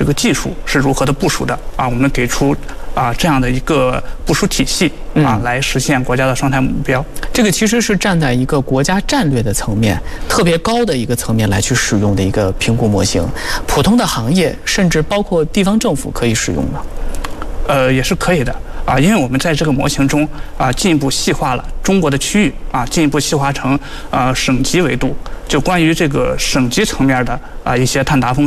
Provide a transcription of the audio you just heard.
个技术是如何的部署的我们给出这样的一个部署体系来实现国家的双碳目标。 这个其实是站在一个国家战略的层面，特别高的一个层面来去使用的一个评估模型。普通的行业甚至包括地方政府可以使用吗？ 也是可以的因为我们在这个模型中进一步细化了中国的区域进一步细化成省级维度，就关于这个省级层面的一些碳达峰